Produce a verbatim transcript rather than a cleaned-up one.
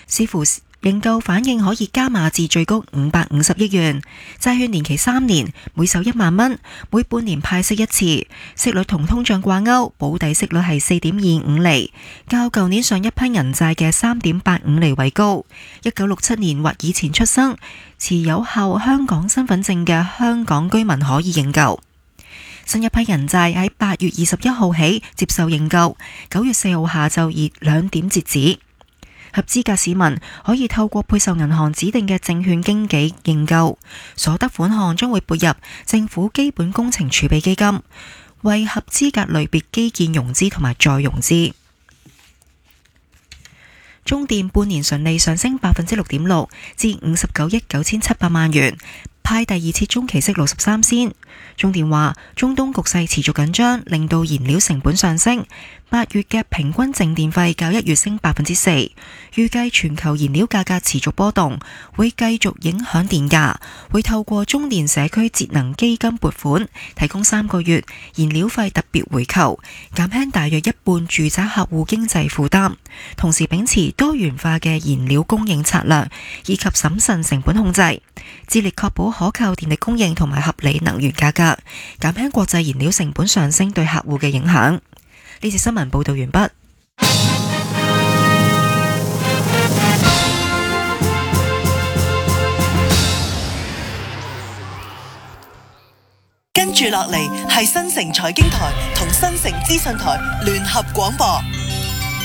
視乎認購反應可以加碼至最高五百五十億元。債券年期三年，每手一萬蚊，每半年派息一次，息率同通脹掛鈎，保底息率係四點二五厘，較舊年上一批銀債嘅三點八五厘為高。一九六七年或以前出生、持有效香港身份證嘅香港居民可以認購。新一批銀債喺八月二十一號起接受認購，九月四號下晝以兩點截止。合資格市民可以透過配售銀行指定嘅證券經紀認購，所得款項將會撥入政府基本工程儲備基金，為合資格類別基建融資同埋再融資。中電半年純利上升百分之六點六，至五十九億九千七百萬元，派第二次中期息六十三仙。中電話，中東局勢持續緊張，令到燃料成本上升。八月嘅平均淨電費較一月升百分之四，預計全球燃料價格持續波動，會繼續影響電價。會透過中電社區節能基金撥款，提供三個月燃料費特別回扣，減輕大約一半住宅客戶經濟負擔。同時秉持多元化嘅燃料供應策略，以及審慎成本控制，致力確保可靠電力供應同埋合理能源價格，減輕國際燃料成本上升對客戶嘅影響。呢次新聞報道完畢。 跟住落嚟係新城財經台同新城資訊台聯合廣播。